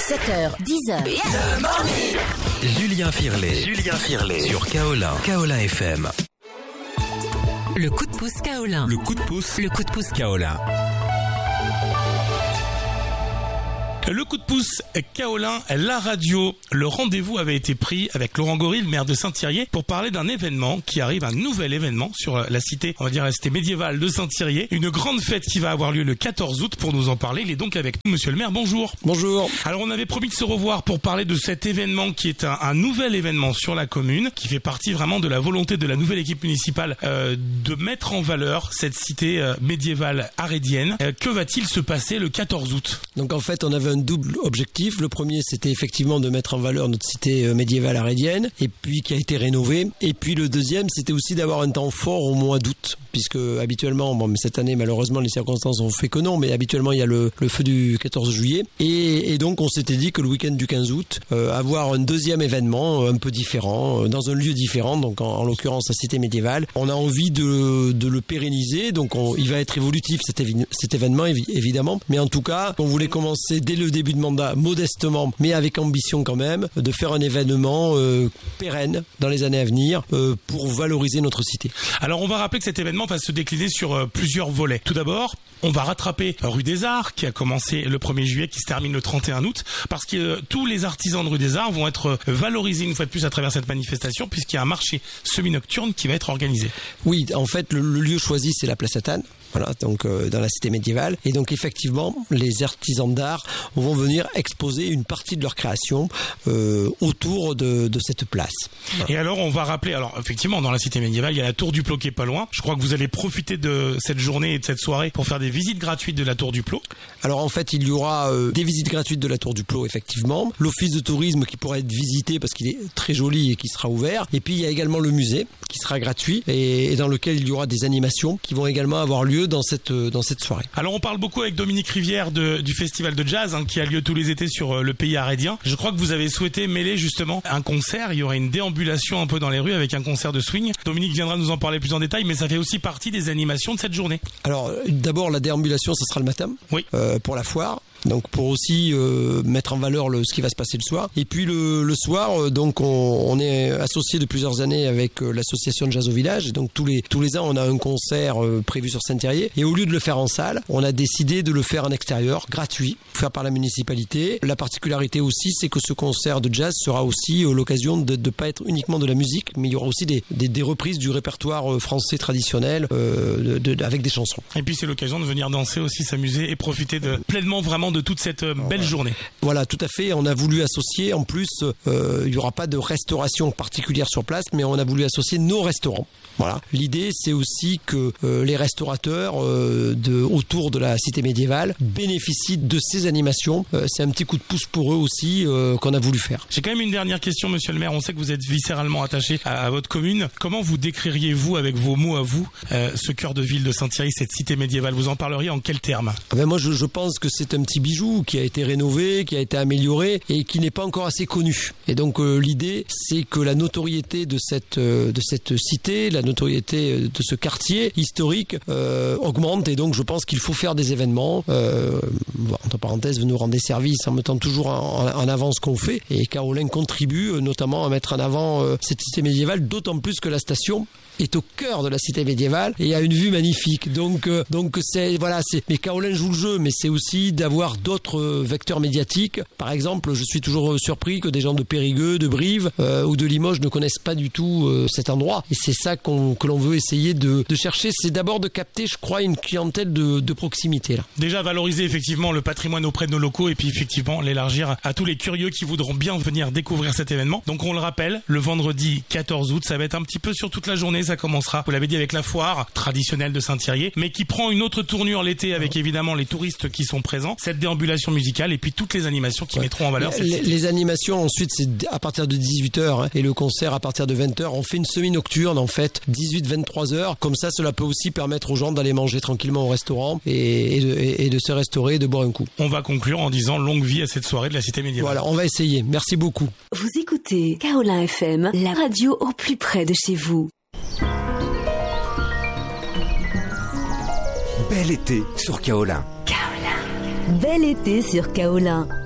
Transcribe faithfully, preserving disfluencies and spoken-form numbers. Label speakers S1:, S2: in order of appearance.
S1: sept heures, dix heures.
S2: Le morning.
S3: Julien Firlet. Julien Firlet. Sur Kaolin. Kaolin F M.
S1: Le coup de pouce Kaolin.
S3: Le coup de pouce.
S1: Le coup de pouce
S3: Kaolin.
S4: Le coup de pouce Kaolin, la radio. Le rendez-vous avait été pris avec Laurent Gory, le maire de Saint-Thirier, pour parler d'un événement qui arrive, un nouvel événement sur la cité, on va dire la cité médiévale de Saint-Thirier. Une grande fête qui va avoir lieu le quatorze août. Pour nous en parler, il est donc avec nous, monsieur le maire. Bonjour.
S5: Bonjour.
S4: Alors, on avait promis de se revoir pour parler de cet événement qui est un, un nouvel événement sur la commune, qui fait partie vraiment de la volonté de la nouvelle équipe municipale euh, de mettre en valeur cette cité euh, médiévale arédienne. Euh, que va-t-il se passer le quatorze août?
S5: Donc en fait, on avait un double objectif. Le premier, c'était effectivement de mettre en valeur notre cité médiévale arédienne, et puis qui a été rénovée. Et puis le deuxième, c'était aussi d'avoir un temps fort au mois d'août, puisque habituellement, bon, mais cette année, malheureusement, les circonstances ont fait que non, mais habituellement, il y a le, le feu du quatorze juillet. Et, et donc, on s'était dit que le week-end du quinze août, euh, avoir un deuxième événement un peu différent, euh, dans un lieu différent, donc en, en l'occurrence la cité médiévale. On a envie de, de le pérenniser, donc on, il va être évolutif cet, évi- cet événement, évi- évidemment. Mais en tout cas, on voulait commencer dès le début de mandat, modestement, mais avec ambition quand même, de faire un événement euh, pérenne dans les années à venir euh, pour valoriser notre cité.
S4: Alors, on va rappeler que cet événement va se décliner sur euh, plusieurs volets. Tout d'abord, on va rattraper Rue des Arts, qui a commencé le premier juillet, qui se termine le trente et un août, parce que euh, tous les artisans de Rue des Arts vont être euh, valorisés une fois de plus à travers cette manifestation, puisqu'il y a un marché semi-nocturne qui va être organisé.
S5: Oui, en fait, le, le lieu choisi, c'est la place Atane. Voilà, donc euh, dans la cité médiévale. Et donc effectivement, les artisans d'art vont venir exposer une partie de leur création euh, autour de, de cette place. Voilà.
S4: Et alors, on va rappeler, alors effectivement, dans la cité médiévale, il y a la Tour du Plot qui est pas loin. Je crois que vous allez profiter de cette journée et de cette soirée pour faire des visites gratuites de la Tour du Plot.
S5: Alors en fait, il y aura euh, des visites gratuites de la Tour du Plot, effectivement. L'office de tourisme qui pourra être visité parce qu'il est très joli et qui sera ouvert. Et puis il y a également le musée qui sera gratuit et, et dans lequel il y aura des animations qui vont également avoir lieu dans cette, dans cette soirée.
S4: Alors on parle beaucoup avec Dominique Rivière de, du festival de jazz hein, qui a lieu tous les étés sur le pays arédien. Je crois que vous avez souhaité mêler justement un concert. Il y aurait une déambulation un peu dans les rues avec un concert de swing. Dominique viendra nous en parler plus en détail, mais ça fait aussi partie des animations de cette journée.
S5: Alors d'abord la déambulation, ça sera le matin
S4: oui.
S5: euh, pour la foire. Donc pour aussi euh, mettre en valeur le, ce qui va se passer le soir. Et puis le, le soir, euh, donc on, on est associé de plusieurs années avec euh, l'association de Jazz au Village. Et donc tous les tous les ans, on a un concert euh, prévu sur Saint-Thirier. Et au lieu de le faire en salle, on a décidé de le faire en extérieur, gratuit, fait par la municipalité. La particularité aussi, c'est que ce concert de jazz sera aussi euh, l'occasion de ne pas être uniquement de la musique, mais il y aura aussi des, des, des reprises du répertoire français traditionnel euh, de, de, avec des chansons.
S4: Et puis c'est l'occasion de venir danser aussi, s'amuser et profiter de pleinement vraiment de toute cette belle
S5: ouais.
S4: journée.
S5: Voilà, tout à fait. On a voulu associer, en plus, euh, il n'y aura pas de restauration particulière sur place, mais on a voulu associer nos restaurants. Voilà. L'idée, c'est aussi que euh, les restaurateurs euh, de, autour de la cité médiévale bénéficient de ces animations. Euh, c'est un petit coup de pouce pour eux aussi euh, qu'on a voulu faire.
S4: J'ai quand même une dernière question, monsieur le maire. On sait que vous êtes viscéralement attaché à, à votre commune. Comment vous décririez-vous, avec vos mots à vous, euh, ce cœur de ville de Saint-Thirier, cette cité médiévale? Vous en parleriez en quels termes?
S5: Ah ben moi, je, je pense que c'est un petit bijou qui a été rénové, qui a été amélioré et qui n'est pas encore assez connu. Et donc euh, l'idée, c'est que la notoriété de cette euh, de cette cité, la notoriété de ce quartier historique euh, augmente, et donc je pense qu'il faut faire des événements. Euh, bon, entre parenthèses, nous rendre des services en mettant toujours en, en avant ce qu'on fait, et Kaolin contribue notamment à mettre en avant euh, cette cité médiévale, d'autant plus que la station est au cœur de la cité médiévale et a une vue magnifique. Donc, euh, donc c'est voilà, c'est. Mais Kaolin joue le jeu, mais c'est aussi d'avoir d'autres euh, vecteurs médiatiques. Par exemple, je suis toujours surpris que des gens de Périgueux, de Brive euh, ou de Limoges ne connaissent pas du tout euh, cet endroit. Et c'est ça qu'on, que l'on veut essayer de, de chercher. C'est d'abord de capter, je crois, une clientèle de, de proximité là.
S4: Déjà valoriser effectivement le patrimoine auprès de nos locaux et puis effectivement l'élargir à tous les curieux qui voudront bien venir découvrir cet événement. Donc on le rappelle, le vendredi quatorze août, ça va être un petit peu sur toute la journée. Ça commencera, vous l'avez dit, avec la foire traditionnelle de Saint-Thirier, mais qui prend une autre tournure l'été avec évidemment les touristes qui sont présents, cette déambulation musicale et puis toutes les animations qui ouais. mettront en valeur cette
S5: les,
S4: cité.
S5: Les animations ensuite c'est à partir de dix-huit heures hein, et le concert à partir de vingt heures. On fait une semi-nocturne en fait, dix-huit vingt-trois heures. Comme ça, cela peut aussi permettre aux gens d'aller manger tranquillement au restaurant et, et, de, et de se restaurer et de boire un coup.
S4: On va conclure en disant longue vie à cette soirée de la cité médiévale.
S5: Voilà, on va essayer. Merci beaucoup.
S1: Vous écoutez Kaolin F M, la radio au plus près de chez vous.
S2: Bel été sur Kaolin.
S1: Kaolin. Bel été sur Kaolin.